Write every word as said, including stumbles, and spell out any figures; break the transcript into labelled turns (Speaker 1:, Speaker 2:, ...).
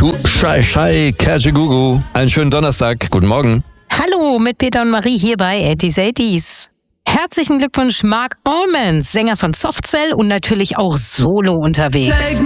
Speaker 1: Du Schei Schei Kajegugu. Einen schönen Donnerstag. Guten Morgen.
Speaker 2: Hallo mit Peter und Marie hier bei eighties eighties. Herzlichen Glückwunsch Mark Allman, Sänger von Soft Cell und natürlich auch solo unterwegs.